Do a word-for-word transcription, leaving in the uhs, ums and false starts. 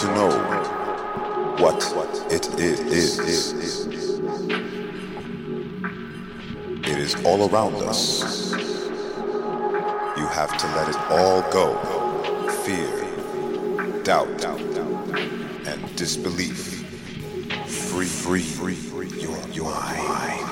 to know what it is, it is all around us. You have to let it all go. Fear, doubt, and disbelief. Free, free, free your, your mind.